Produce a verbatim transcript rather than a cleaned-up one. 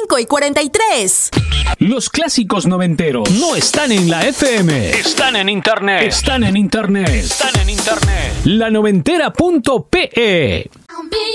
cinco y cuarenta y tres. Los clásicos noventeros no están en la F M. Están en internet. Están en internet. Están en internet. La noventera punto pe.